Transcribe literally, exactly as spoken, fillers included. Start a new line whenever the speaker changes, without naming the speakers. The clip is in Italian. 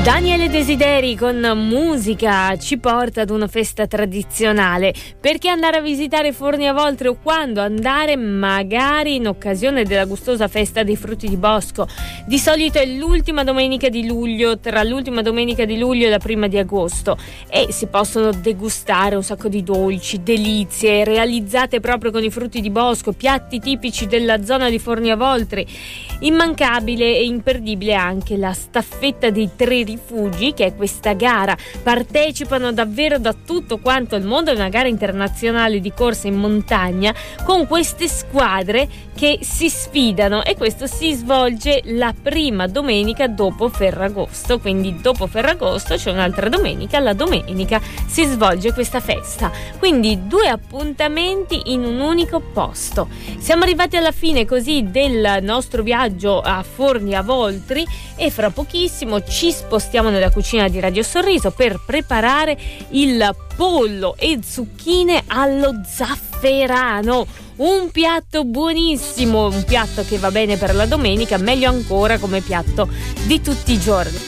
Daniele Desideri con musica ci porta ad una festa tradizionale. Perché andare a visitare Forni a Voltri, o quando andare magari in occasione della gustosa festa dei frutti di bosco? Di solito è l'ultima domenica di luglio, tra l'ultima domenica di luglio e la prima di agosto, e si possono degustare un sacco di dolci, delizie realizzate proprio con i frutti di bosco, piatti tipici della zona di Forni a Voltri. Immancabile e imperdibile anche la staffetta dei tre rifugi, che è questa gara. Partecipano davvero da tutto quanto il mondo, è una gara internazionale di corsa in montagna con queste squadre che si sfidano, e questo si svolge la prima domenica dopo Ferragosto. Quindi dopo Ferragosto c'è un'altra domenica, la domenica si svolge questa festa, quindi due appuntamenti in un unico posto. Siamo arrivati alla fine così del nostro viaggio a Forni a Voltri, e fra pochissimo ci spostiamo nella cucina di Radio Sorriso per preparare il pollo e zucchine allo zafferano, un piatto buonissimo, un piatto che va bene per la domenica, meglio ancora come piatto di tutti i giorni.